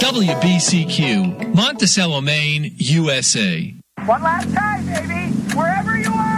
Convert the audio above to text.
WBCQ, Monticello, Maine, USA. One last time, baby. Wherever you are.